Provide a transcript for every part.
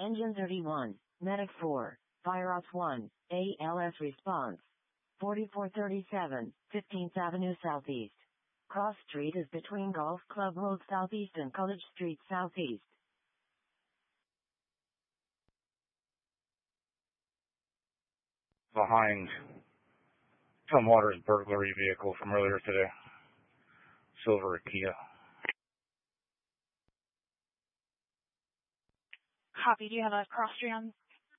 Engine 31, Medic 4, Fire Ops 1, ALS response. 4437, 15th Avenue Southeast. Cross Street is between Golf Club Road Southeast and College Street Southeast. Behind Tom Waters' burglary vehicle from earlier today. Silver Kia. Copy. Do you have a cross street on?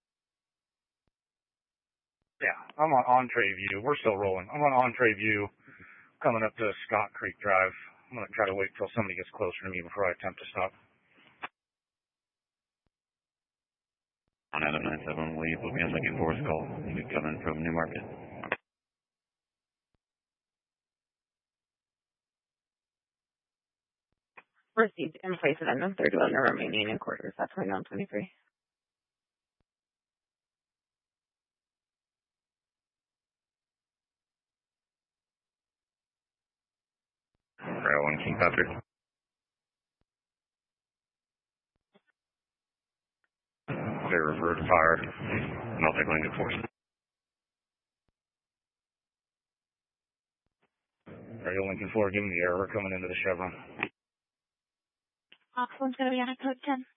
Yeah, I'm on Entree View. We're still rolling. I'm on Entree View coming up to Scott Creek Drive. I'm going to try to wait till somebody gets closer to me before I attempt to stop. On Adam 97, we will be looking for a call. You coming from Newmarket. Received in place of Endon 31, the remaining in quarters at 2923. Rail 1 King Patrick. Clear referred fire. Multi-Lincoln Force. Radio Lincoln 4, give me the error. We're coming into the Chevron. Oxland's going to be on a code 10.